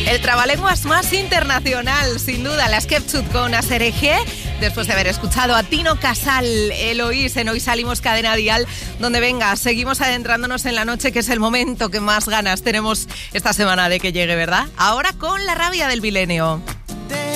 El trabalenguas más internacional, sin duda, la Skepchut con Asereje, después de haber escuchado a Tino Casal, Eloís, en Hoy Salimos Cadena Dial, donde venga, seguimos adentrándonos en la noche, que es el momento que más ganas tenemos esta semana de que llegue, ¿verdad? Ahora con la rabia del milenio.